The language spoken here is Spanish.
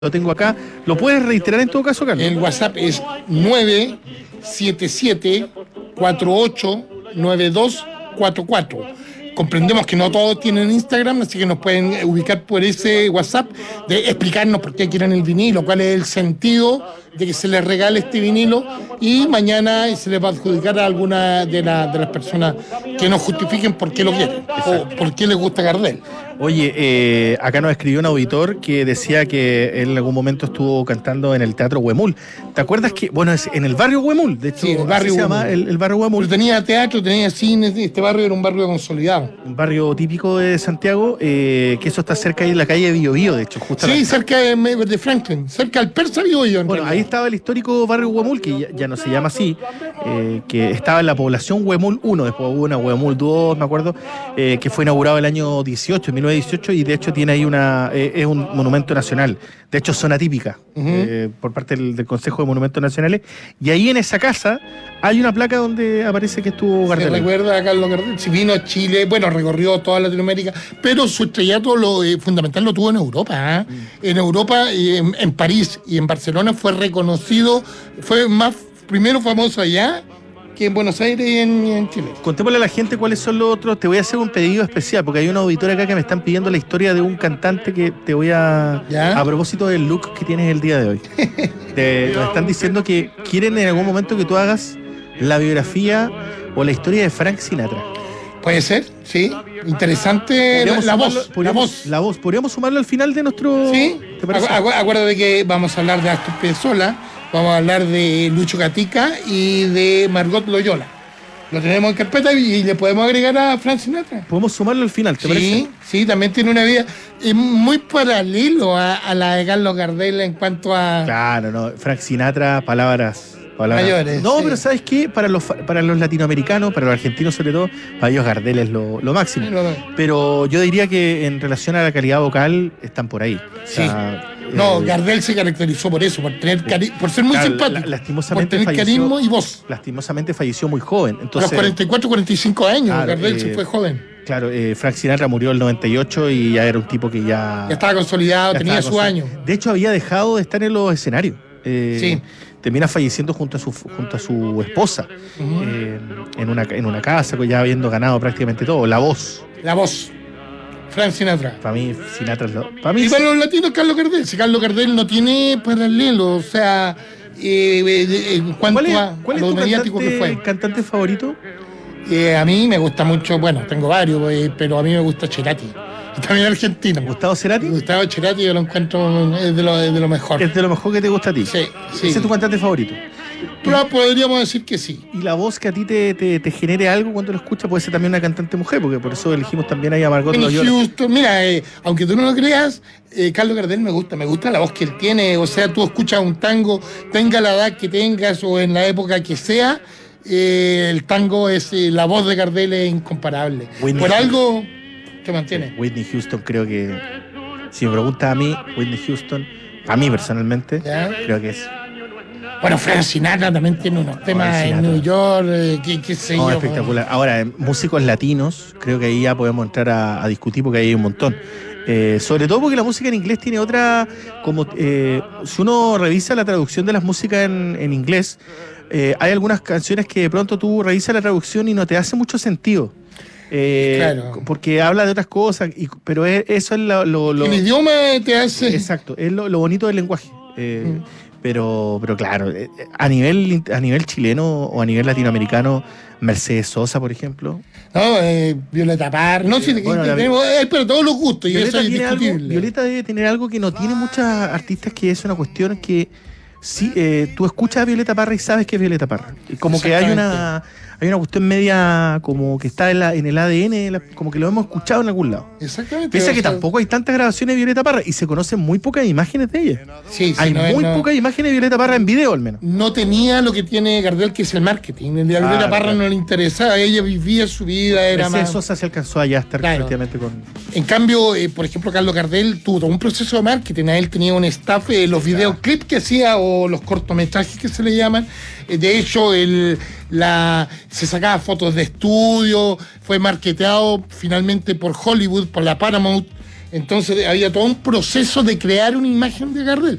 Lo tengo acá. ¿Lo puedes reiterar en todo caso, Carlos? El WhatsApp es 977-489244. Comprendemos que no todos tienen Instagram, así que nos pueden ubicar por ese WhatsApp de explicarnos por qué quieren el vinilo, cuál es el sentido de que se les regale este vinilo, y mañana se les va a adjudicar a alguna de las personas que nos justifiquen por qué lo quieren o por qué les gusta Gardel. Oye, acá nos escribió un auditor que decía que él en algún momento estuvo cantando en el Teatro Huemul. ¿Te acuerdas que, bueno, es en el barrio Huemul? De hecho, Sí, el barrio así se llama Huemul. el barrio Huemul. Pero tenía teatro, tenía cine, este barrio era un barrio consolidado. Un barrio típico de Santiago, que eso está cerca de la calle Bio Bio, de hecho, justo. Sí, cerca de Franklin, cerca del Persa Bio Bio. Bueno, ahí estaba el histórico barrio Huemul, que ya no se llama así, que estaba en la población Huemul 1, después hubo una Huemul 2, me acuerdo, que fue inaugurado el año 18, 1918, y de hecho tiene ahí es un monumento nacional, de hecho zona típica, por parte del Consejo de Monumentos Nacionales, y ahí en esa casa hay una placa donde aparece que estuvo Gardel. Se recuerda a Carlos Gardel, si vino a Chile, bueno, recorrió toda Latinoamérica, pero su estrellato fundamental lo tuvo en Europa, ¿eh? En Europa, en París y en Barcelona fue reconocido, primero famoso allá que en Buenos Aires y en Chile. Contémosle a la gente cuáles son los otros. Te voy a hacer un pedido especial, porque hay un auditor acá que me están pidiendo la historia de un cantante que te voy a... ¿Ya? A propósito del look que tienes el día de hoy. Nos están diciendo que quieren en algún momento que tú hagas la biografía o la historia de Frank Sinatra. Puede ser, sí. Interesante la voz. ¿Podríamos sumarlo al final de nuestro...? Sí. ¿Te parece? Acuérdate que vamos a hablar de Astor Piazzolla, vamos a hablar de Lucho Gatica y de Margot Loyola. Lo tenemos en carpeta y le podemos agregar a Frank Sinatra. Podemos sumarlo al final, ¿te parece? Sí, también tiene una vida muy paralelo a la de Carlos Gardel en cuanto a... Claro, no. Frank Sinatra, palabras mayores. No, sí. pero ¿sabes qué? Para los latinoamericanos, para los argentinos sobre todo, para ellos Gardel es lo máximo. Sí, pero yo diría que en relación a la calidad vocal están por ahí. Sí. Gardel se caracterizó por eso, por ser muy simpático, lastimosamente por tener carisma y voz. Lastimosamente falleció muy joven. Entonces, a los 44, 45 años, claro, Gardel se fue joven. Claro, Frank Sinatra murió en el 98 y ya era un tipo que ya estaba consolidado, tenía su año. De hecho, había dejado de estar en los escenarios. Sí. Termina falleciendo junto a su esposa, en una casa, ya habiendo ganado prácticamente todo. La voz. Frank Sinatra. Para mí, Sinatra es y para los latinos, Carlos Gardel. Si Carlos Gardel no tiene paralelo, o sea, en cuanto a lo mediático que fue. ¿Cantante favorito? A mí me gusta mucho, bueno, tengo varios, pero a mí me gusta Cerati. Y también argentino. ¿Gustavo Cerati? Gustavo Cerati yo lo encuentro es de lo mejor. ¿Es de lo mejor que te gusta a ti? Sí. ¿Ese es tu cantante favorito? Pero podríamos decir que sí. ¿Y la voz que a ti te genere algo cuando lo escuchas puede ser también una cantante mujer? Porque por eso elegimos también ahí a Margot Loyola. Houston, mira, aunque tú no lo creas, Carlos Gardel me gusta la voz que él tiene. O sea, tú escuchas un tango, tenga la edad que tengas o en la época que sea, el tango la voz de Gardel es incomparable. Por algo que mantiene. Whitney Houston, creo que, si me preguntas a mí, Whitney Houston, a mí personalmente, creo que es... Bueno, Frank Sinatra también tiene unos temas en New York, qué sé yo. Espectacular. Ahora, músicos latinos, creo que ahí ya podemos entrar a discutir porque ahí hay un montón. Sobre todo porque la música en inglés tiene otra, si uno revisa la traducción de las músicas en inglés, hay algunas canciones que de pronto tú revisas la traducción y no te hace mucho sentido. Claro. Porque habla de otras cosas, pero eso es lo... El idioma te hace... Exacto, es lo bonito del lenguaje. Pero claro, a nivel chileno o a nivel latinoamericano, Mercedes Sosa, por ejemplo. No, Violeta Parra. No, sí, tenemos para todos los gustos y eso es indiscutible. Violeta debe tener algo que no tiene muchas artistas, que es una cuestión que sí, tú escuchas a Violeta Parra y sabes que es Violeta Parra. Como que hay una cuestión media como que está en el ADN, como que lo hemos escuchado en algún lado. Exactamente. Pese a que tampoco hay tantas grabaciones de Violeta Parra y se conocen muy pocas imágenes de ella. Sí, hay muy pocas imágenes de Violeta Parra en video, al menos. No tenía lo que tiene Gardel, que es el marketing. El de Violeta Parra no le interesaba, ella vivía su vida, era Mercedes más... Sosa se alcanzó allá a estar efectivamente con... En cambio, por ejemplo, Carlos Gardel tuvo un proceso de marketing. A él tenía un staff, los videoclips que hacía o los cortometrajes que se le llaman. De hecho, se sacaba fotos de estudio, fue marketeado finalmente por Hollywood, por la Paramount, Entonces había todo un proceso de crear una imagen de Gardel.